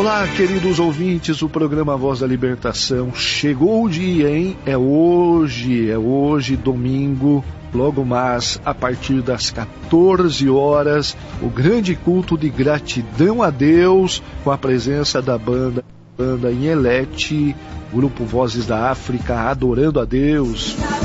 Olá, queridos ouvintes, o programa Voz da Libertação. Chegou o dia, hein? É hoje, domingo, logo mais a partir das 14 horas, o grande culto de gratidão a Deus, com a presença da banda Inhelete, Grupo Vozes da África, adorando a Deus.